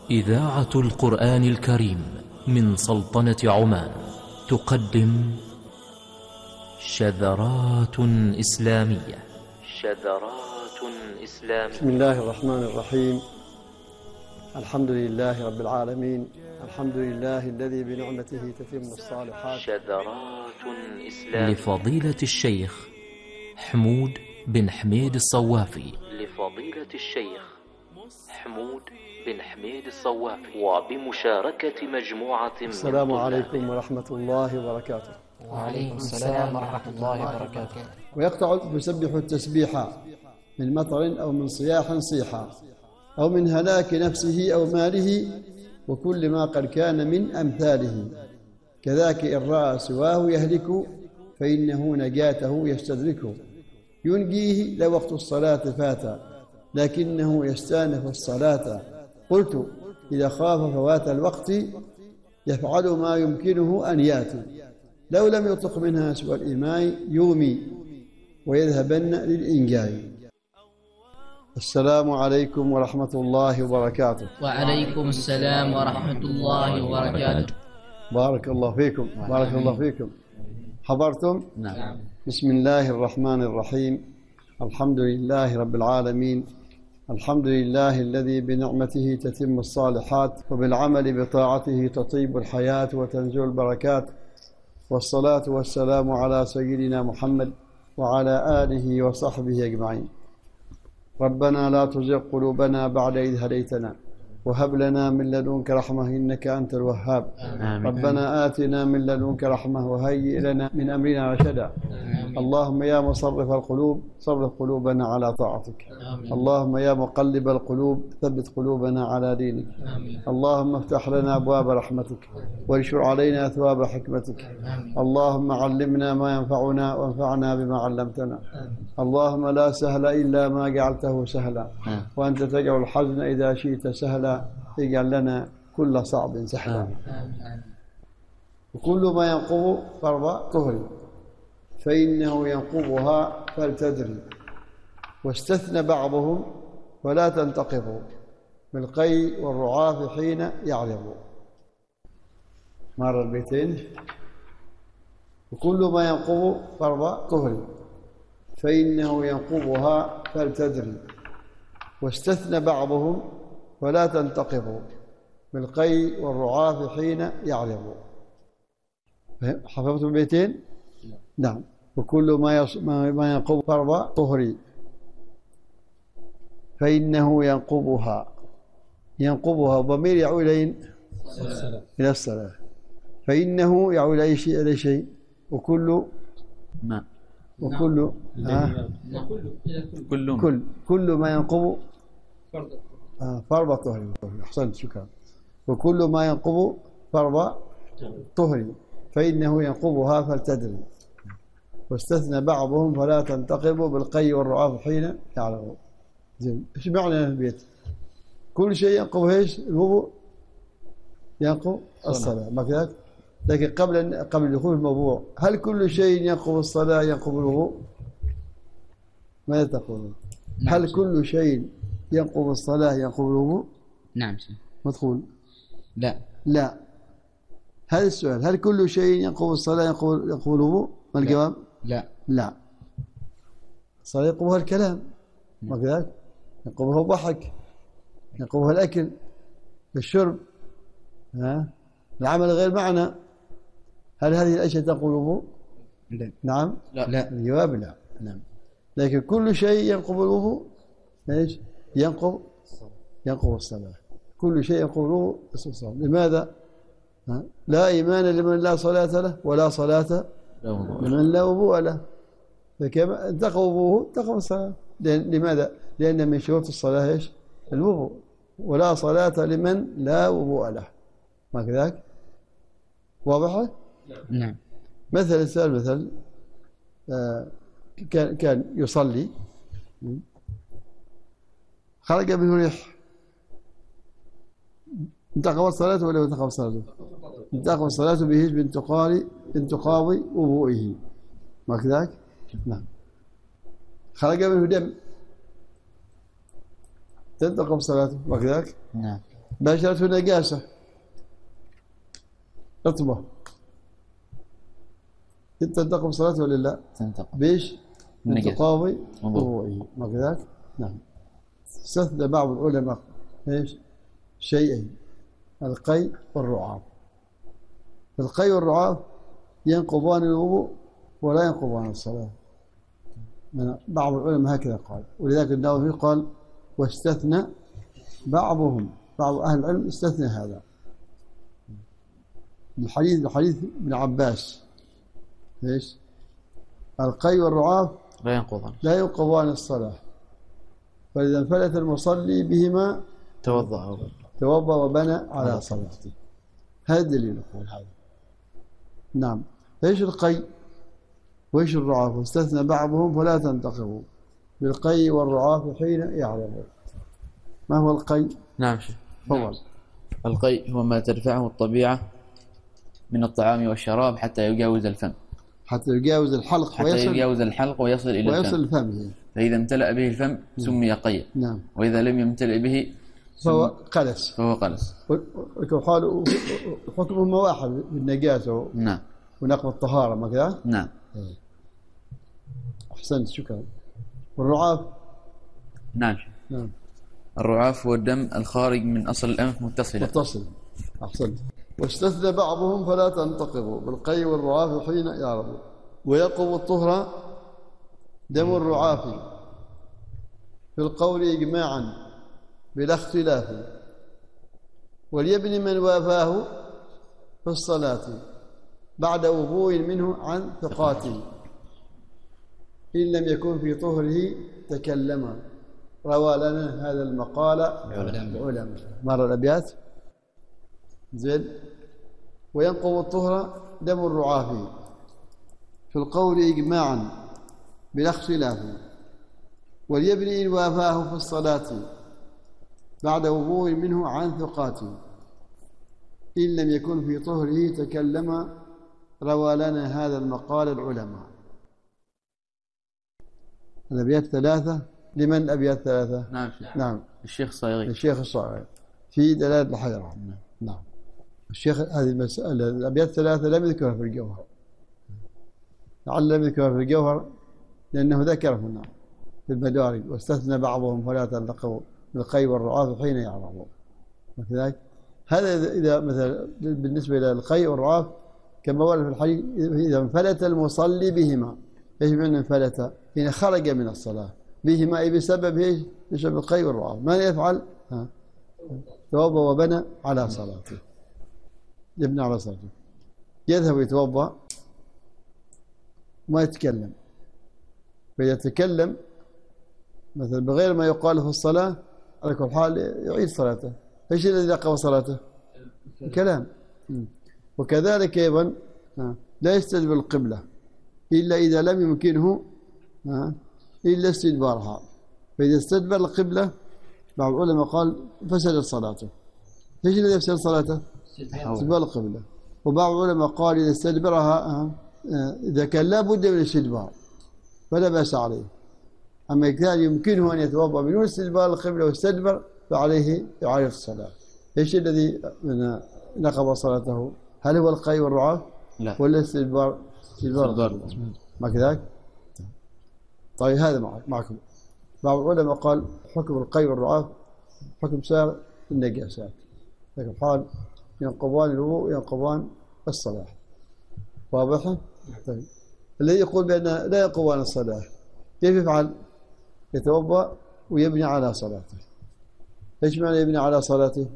إذاعة القرآن الكريم من سلطنة عمان تقدم شذرات إسلامية. شذرات إسلامية. بسم الله الرحمن الرحيم. الحمد لله رب العالمين، الحمد لله الذي بنعمته تتم الصالحات. شذرات إسلامية لفضيلة الشيخ حمود بن حميد الصوافي. لفضيلة الشيخ حمود بن حميد الصوافي وبمشاركة مجموعة من السلام عليكم ورحمة الله وبركاته. وعليكم السلام ورحمة الله وبركاته. ويقطع يسبح التسبيح من مطر أو من صياح صيحا أو من هلاك نفسه أو ماله وكل ما قد كان من أمثاله، كذاك إن رأى سواه يهلك فإنه نجاته يستدركه، ينجيه لوقت الصلاة فات لكنه يستانف الصلاة. قلت إذا خاف فوات الوقت يفعل ما يمكنه أن يأتي، لو لم يطق منها سوى الإيمان يغمي ويذهبن للإنجاء. السلام عليكم ورحمة الله وبركاته. وعليكم السلام ورحمة الله وبركاته. بارك الله فيكم، بارك الله فيكم. حضرتم؟ نعم. بسم الله الرحمن الرحيم. الحمد لله رب العالمين، الحمد لله الذي بنعمته تتم الصالحات وبالعمل بطاعته تطيب الحياة وتنزل البركات، والصلاة والسلام على سيدنا محمد وعلى آله وصحبه أجمعين. ربنا لا تزغ قلوبنا بعد إذ هديتنا وهب لنا من لدنك رحمة إنك أنت الوهاب. ربنا آتنا من لدنك رحمة وهيئ لنا من أمرنا رشدا. اللهم يا مصرف القلوب صرف قلوبنا على طاعتك. اللهم يا مقلب القلوب ثبت قلوبنا على دينك. اللهم افتح لنا أبواب رحمتك وانشر علينا ثواب حكمتك. اللهم علمنا ما ينفعنا وانفعنا بما علمتنا. اللهم لا سهل إلا ما جعلته سهلا وأنت تجعل الحزن إذا شئت سهلا، اجعل لنا كل صعب سهلا. وكل ما ينقض فرض طهر فإنه ينقضها فلتدري، واستثنى بعضهم ولا تنتقضوا بالقي والرعاف حين يعرضوا. مر البيتين. وكل ما ينقض فرض طهر فإنه ينقضها فلتدري، واستثنى بعضهم ولا تنتقضوا بالقي والرعاف حين يعرضوا. حفظتم البيتين؟ نعم. وكل ما ينقض فرض طهر فإنه ينقضها ضمير يعود إلى الصلاة، فإنه يعود إلى شيء وكل ما وكل كل ما ينقض فرض طهر. أحسنت، شكرا. وكل ما ينقض فرض طهر فإنه ينقضها فلتدري، واستثنى بعضهم فلا تنتقضوا بالقي والرعاف حين يعلموا. زين، ايش معنى البيت؟ كل شيء ينقض ايش؟ الوضوء ينقض الصلاة، ما كذلك؟ لكن قبل دخول الموضوع، هل كل شيء ينقض الصلاة ينقض الوضوء؟ ماذا تقولون؟ هل كل شيء ينقض الصلاة ينقض الوضوء؟ نعم. مدخول؟ لا. هذا السؤال، هل كل شيء ينقض الصلاة ينقض الوضوء؟ ما الجواب؟ لا. الصلاة ينقضها الكلام، ما كذلك؟ ينقضها الضحك، ينقضها الأكل، الشرب، العمل غير معنى. هل هذه الأشياء تنقض الوضوء؟ نعم؟ لا. الجواب لا. نعم. لكن كل شيء ينقض الوضوء ايش؟ ينقض الصلاة. كل شيء ينقض الوضوء الصلاة. لماذا؟ لا إيمان لمن لا صلاة له ولا صلاة لمن لا وضوء له. فكما انتقض وضوءه انتقض الصلاة. لماذا؟ لأن من شروط الصلاة ايش؟ الوضوء، ولا صلاة لمن لا وضوء له، ما كذلك؟ واضحة؟ نعم. مثل كان يصلي خرج منه ريح، انتقضت صلاته ولا انتقضت صلاته؟ انتقضت صلاته به بانتقاض وضوئه، ما كذلك؟ نعم. خرج منه دم تنتقض صلاته، ما كذلك؟ نعم. باشرته نجاسة رطبة أنت تنتقم صلاته ولا لا؟ تنتقم بيش؟ نجاسة. تقاضي وضوئه ما كذلك؟ نعم. استثنى بعض العلماء ايش؟ شيئين، القي والرعاف. القي والرعاف ينقضان الوضوء ولا ينقضان الصلاة. بعض العلماء هكذا قال، ولذلك النووي قال واستثنى بعضهم، بعض أهل العلم استثنى هذا الحديث ابن عباس ايش؟ القي والرعاف لا ينقضان الصلاة، فإذا انفلت المصلي بهما توضأ وبنى على صلاته. هذا دليل يقول هذا. نعم. ايش القي وايش الرعاف؟ واستثنى بعضهم فلا تنتقضوا بالقي والرعاف حين يعلمون. ما هو القي؟ نعم شيخ. تفضل. القي هو ما تدفعه الطبيعة من الطعام والشراب حتى يجاوز الفم، حتى يجاوز الحلق ويصل إلى الفم. فإذا امتلأ به الفم سمي قيا. نعم. وإذا لم يمتلئ به فهو قلس. وحاله حكمهما واحد بالنجاسة. نعم. ونقض الطهارة ما كذا؟ نعم. أحسنت، شكرا. والرعاف؟ نعم. الرعاف هو الدم الخارج من أصل الأنف متصل. أحسنت. واستثنى بعضهم فلا تنتقضوا بالقي والرعاف حين يعرفوا. ويقوم الطهر دم الرعاف في القول إجماعا بلا اختلاف، وليبن من وافاه في الصلاة بعد وضوء منه عن ثقاته إن لم يكن في طهره تكلم. روى لنا هذا المقال العلماء. مر الأبيات زين. وينقض الطهر دم الرعاف في القول إجماعا بلا اختلاف، وليبن إن وافاه في الصلاة بعد وضوء منه عن ثقاته إن لم يكن في طهره تكلم. روى لنا هذا المقال العلماء. الأبيات ثلاثة. لمن الأبيات ثلاثة؟ نعم. الشيخ الصاغي في دلالة الحيرة. نعم. الشيخ هذه المسألة الأبيات ثلاثة لم يذكرها في الجوهر، لعل لم يذكرها في الجوهر لأنه ذكر هنا في المدارج واستثنى بعضهم فلا تنتقضوا بالقي والرعاف حين يعرفوا. وكذلك هذا إذا مثلا بالنسبة إلى القي والرعاف كما ورد في الحديث إذا انفلت المصلي بهما. ايش معنى انفلت؟ حين خرج من الصلاة بهما، أي بسبب ايش؟ بسبب القي والرعاف. ماذا يفعل؟ توضأ وبنى على صلاته. يبنى على صلاته، يذهب يتوضأ ما يتكلم، فإذا تكلم مثلا بغير ما يقال في الصلاة على كل حال يعيد صلاته. ايش الذي نقض صلاته؟ الكلام. وكذلك أيضا لا يستدبر القبلة إلا إذا لم يمكنه إلا استدبارها، فإذا استدبر القبلة بعض العلماء قال فسدت صلاته. ايش الذي يفسد صلاته؟ استدبار القبلة. وبعض العلماء قال إذا استدبرها إذا كان لا بد من الاستدبار فلا بأس عليه، أما إذا كان يمكنه أن يتوضأ بدون استدبار القبلة واستدبر فعليه إعادة الصلاة. ايش الذي نقض صلاته؟ هل هو القي والرعاف؟ لا. ولا استدبار ما كذلك؟ طيب هذا معكم. بعض العلماء قال حكم القي والرعاف حكم سائر النجاسات، لكن حال ينقضان الوضوء ينقضان الصلاة. واضح؟ طيب الذي يقول بأن لا ينقضان الصلاة كيف يفعل؟ يتوضأ ويبني على صلاته. ايش معنى يبني على صلاته؟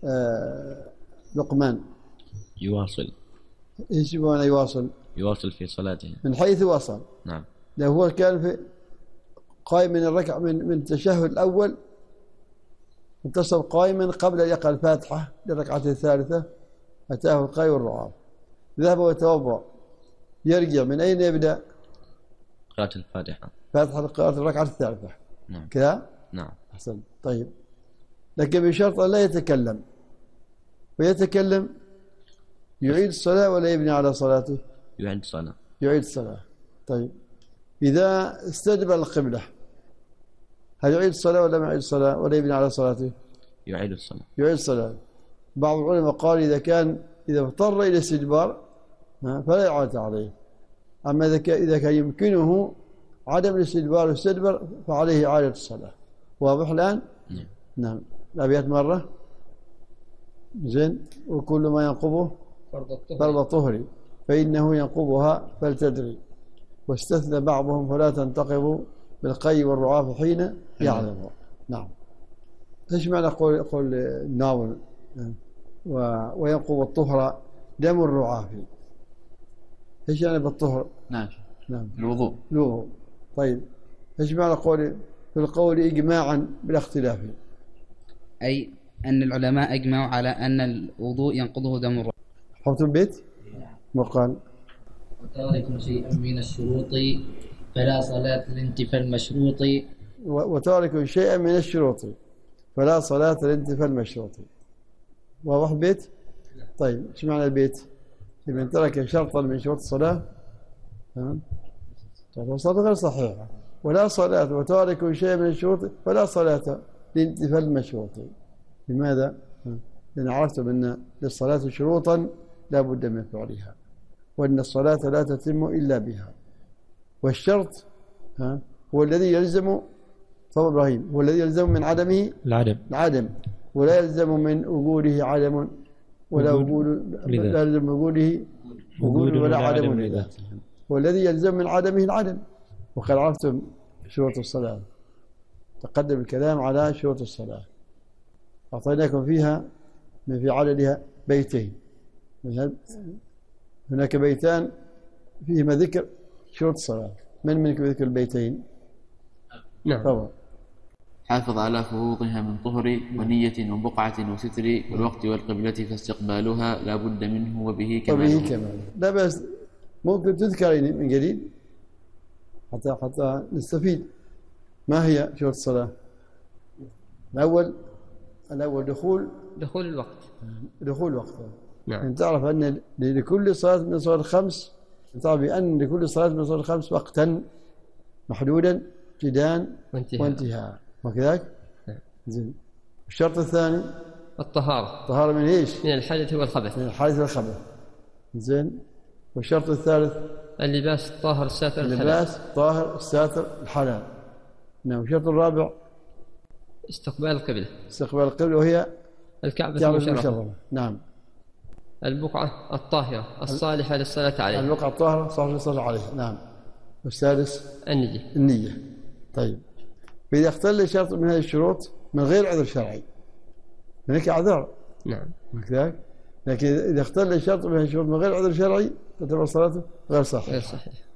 لقمان يواصل. ايش معنى يواصل؟ يواصل في صلاته من حيث وصل. نعم. لو هو كان في قائم من الركعة من التشهد الأول انتصب قائما قبل أن يقرأ الفاتحة للركعة الثالثة أتاه القي والرعاف، ذهب وتوضأ، يرجع من أين يبدأ؟ قراءة الفاتحة. قراءة الركعة الثالثة. نعم. كذا؟ نعم. أحسن. طيب لكن بشرط أن لا يتكلم، ويتكلم يعيد الصلاة ولا يبني على صلاته؟ يعيد الصلاة. يعيد الصلاة. طيب إذا استدبر القبلة هل يعيد الصلاة ولا ما يعيد الصلاة ولا يبني على صلاته؟ يعيد الصلاة. يعيد الصلاة. بعض العلماء قال إذا اضطر إلى الاستدبار فلا إعادة عليه. أما إذا كان يمكنه عدم الاستدبار واستدبر فعليه إعادة الصلاة. واضح الآن؟ نعم. الأبيات مرة. زين. وكل ما ينقضه فرض الطهر فإنه ينقضها فلتدري، واستثنى بعضهم فلا تنتقض بالقي والرعاف حين يعلم. نعم. ايش معنى قول الناظم وينقض الطهر دم الرعاف؟ ايش يعني بالطهر؟ نعم. الوضوء. طيب ايش معنى قول في القول اجماعا بلا اختلاف؟ أي أن العلماء أجمعوا على أن الوضوء ينقضه دم الرعاف. حفظ البيت وقال وتارك شيئا من الشروط فلا صلاة لانتفاء المشروط. وتارك شيئا من الشروط فلا صلاة لانتفاء المشروط. واضح البيت؟ طيب ايش معنى البيت؟ من ترك شرطا من شروط الصلاة الصلاة غير صحيحة. ولا صلاة وتارك شيئا من الشروط فلا صلاة لانتفاء المشروط. لماذا؟ لأن عرفتم أن للصلاة شروطا لا بد من فعلها، وأن الصلاة لا تتم إلا بها. والشرط هو الذي يلزم صواب إبراهيم، هو الذي يلزم من عدمه العدم، ولا يلزم من وجوده عدم ولا لا يلزم وجوده وجود ولا عدم لذاته. والذي يلزم من عدمه العدم. وقد عرفتم شروط الصلاة، تقدم الكلام على شروط الصلاة، أعطيناكم فيها من في عددها بيتين. هناك بيتان فيهما ذكر شروط الصلاة. من ذكر البيتين؟ نعم. طبعا. حافظ على فروضها من طهر ونية وبقعة وستر والوقت والقبلة فاستقبالها لا بد منه وبه كمال. لا بس ممكن تذكر من جديد حتى نستفيد. ما هي شروط الصلاة؟ الأول دخول الوقت. نعم. أن تعرف أن لكل صلاة من صلاة الخمس، تعرف بأن لكل صلاة من صلاة الخمس وقتا محدودا ابتداء وانتهاء. وكذلك؟ زين. الشرط الثاني الطهارة من ايش؟ من الحدث والخبث. زين. والشرط الثالث اللباس الطاهر الساتر الحلال. اللباس طاهر الساتر الحلال. نعم. الشرط الرابع استقبال القبلة وهي الكعبة المشرفة. نعم. البقعة الطاهرة الصالحة للصلاة عليها. البقعة الطاهرة الصالحة للصلاة عليها. نعم. والسادس النية. طيب فإذا اختل شرط من هذه الشروط من غير عذر شرعي، هناك أعذار. نعم. لكن إذا اختل شرط من هذه الشروط من غير عذر شرعي تعتبر صلاته غير صحيحة.